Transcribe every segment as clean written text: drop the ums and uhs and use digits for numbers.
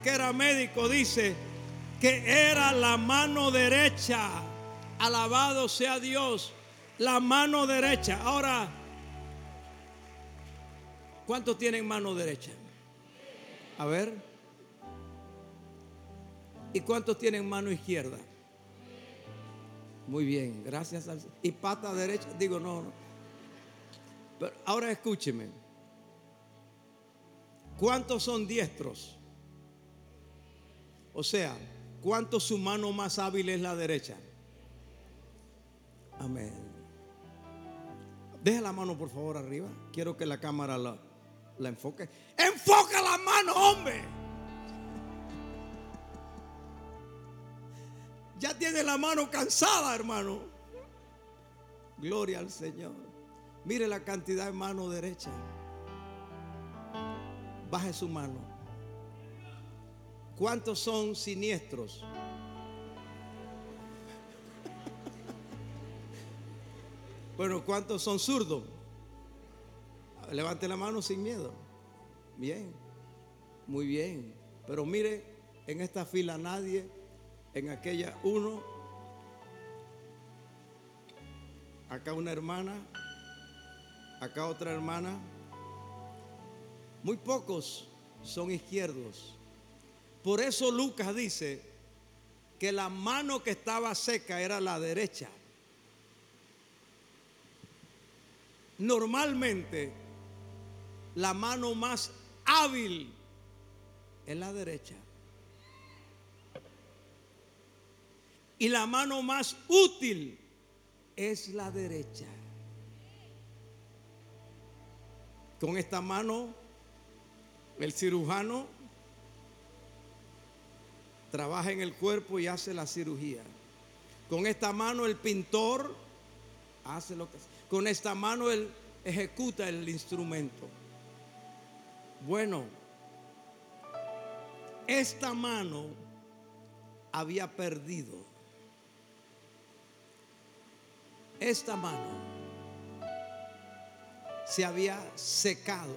que era médico, dice que era la mano derecha. Alabado sea Dios, la mano derecha. Ahora, ¿cuántos tienen mano derecha? A ver. ¿Y cuántos tienen mano izquierda? Muy bien, gracias al Señor. ¿Y pata derecha? Digo, no. Pero ahora escúcheme. ¿Cuántos son diestros? O sea, ¿cuántos su mano más hábil es la derecha? Amén. Deja la mano por favor arriba. Quiero que la cámara la enfoque. ¡Enfoca la mano, hombre! Ya tiene la mano cansada, hermano. Gloria al Señor. Mire la cantidad de mano derecha. Baje su mano. ¿Cuántos son siniestros? Bueno, ¿cuántos son zurdos? Levante la mano sin miedo. Bien, muy bien. Pero mire, en esta fila nadie, en aquella uno, acá una hermana, acá otra hermana. Muy pocos son izquierdos. Por eso Lucas dice que la mano que estaba seca era la derecha. Normalmente la mano más hábil es la derecha. Y la mano más útil es la derecha. Con esta mano el cirujano trabaja en el cuerpo y hace la cirugía. Con esta mano el pintor hace lo que hace. Con esta mano él ejecuta el instrumento. Bueno, esta mano había perdido. Esta mano se había secado.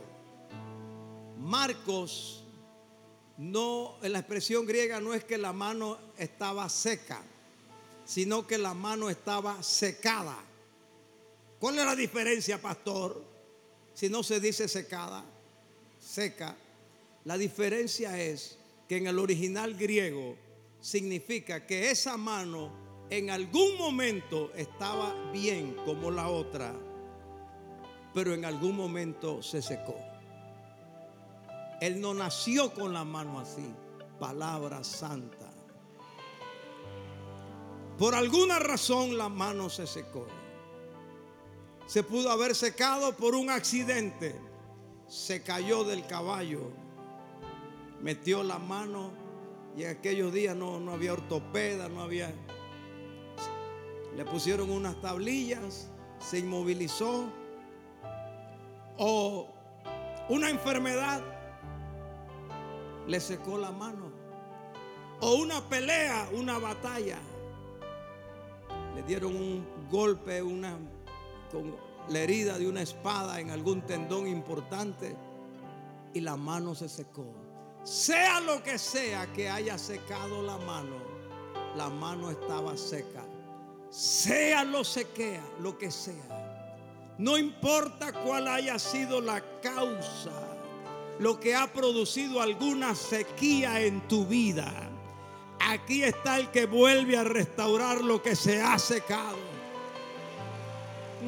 Marcos, no, en la expresión griega no es que la mano estaba seca, sino que la mano estaba secada. ¿Cuál es la diferencia, pastor? Si no se dice secada, seca. La diferencia es que en el original griego significa que esa mano en algún momento estaba bien como la otra, pero en algún momento se secó. Él no nació con la mano así. Palabra santa. Por alguna razón la mano se secó. Se pudo haber secado por un accidente. Se cayó del caballo, metió la mano y en aquellos días no había ortopeda, no había. Le pusieron unas tablillas, se inmovilizó. O una enfermedad le secó la mano. O una pelea, una batalla. Le dieron un golpe, con la herida de una espada en algún tendón importante y la mano se secó. Sea lo que sea que haya secado la mano estaba seca. Sea lo que sea. No importa cuál haya sido la causa, lo que ha producido alguna sequía en tu vida. Aquí está el que vuelve a restaurar lo que se ha secado.